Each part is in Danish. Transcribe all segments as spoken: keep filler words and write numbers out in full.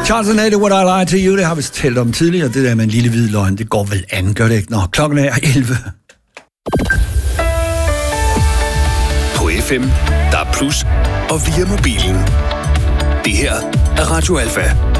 Charles and Eddie, What I Lie to You, det har vi talt om tidligere. Det der med en lille hvid løgn, det går vel an, gør det ikke? Nå, klokken er elleve. På F M, der er plus, og via mobilen. Det her er Radio Alfa.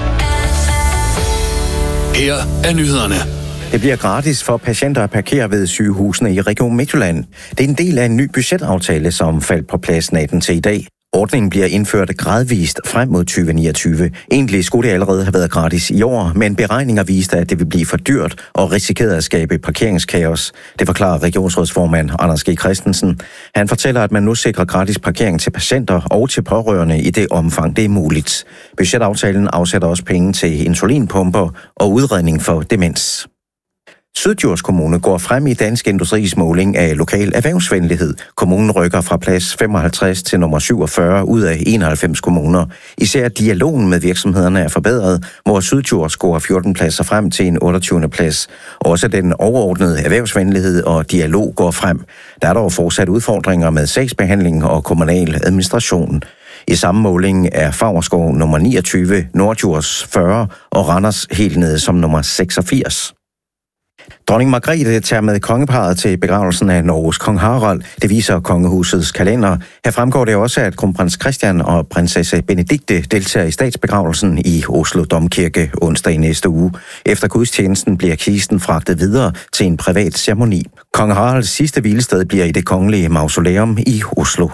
Her er nyhederne. Det bliver gratis for patienter at parkere ved sygehusene i Region Midtjylland. Det er en del af en ny budgetaftale, som faldt på plads natten til i dag. Ordningen bliver indført gradvist frem mod tyve niogtyve. Egentlig skulle det allerede have været gratis i år, men beregninger viste, at det vil blive for dyrt og risikerede at skabe parkeringskaos. Det forklarer regionsrådsformand Anders G. Christensen. Han fortæller, at man nu sikrer gratis parkering til patienter og til pårørende i det omfang, det er muligt. Budgetaftalen afsætter også penge til insulinpumper og udredning for demens. Syddjurs Kommune går frem i Dansk Industris måling af lokal erhvervsvenlighed. Kommunen rykker fra plads femoghalvtreds til nummer syvogfyrre ud af enoghalvfems kommuner. Især dialogen med virksomhederne er forbedret, hvor Syddjurs scorer fjorten pladser frem til en otteogtyvende plads. Også den overordnede erhvervsvenlighed og dialog går frem. Der er dog fortsat udfordringer med sagsbehandling og kommunal administration. I samme måling er Favrskov nummer niogtyve, Norddjurs fyrre og Randers helt nede som nummer seksogfirs. Dronning Margrethe tager med kongeparret til begravelsen af Norges kong Harald. Det viser kongehusets kalender. Her fremgår det også, at kronprins Christian og prinsesse Benedikte deltager i statsbegravelsen i Oslo Domkirke onsdag i næste uge. Efter gudstjenesten bliver kisten fragtet videre til en privat ceremoni. Kong Haralds sidste hvilested bliver i det kongelige mausoleum i Oslo.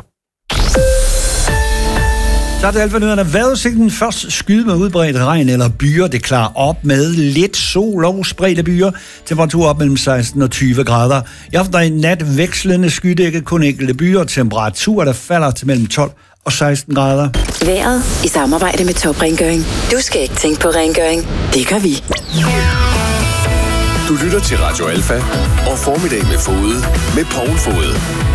Så er det alfa-nyhederne. Vejrudsigten først skyde med udbredt regn eller byer. Det klarer op med lidt sol og spredte byer. Temperatur op mellem seksten og tyve grader. I aften og i nat vekslende skydække, kun enkelte byer. Temperatur, der falder til mellem tolv og seksten grader. Vejret i samarbejde med Top Rengøring. Du skal ikke tænke på rengøring. Det gør vi. Du lytter til Radio Alfa og Formiddag med Fode med Poul Fode.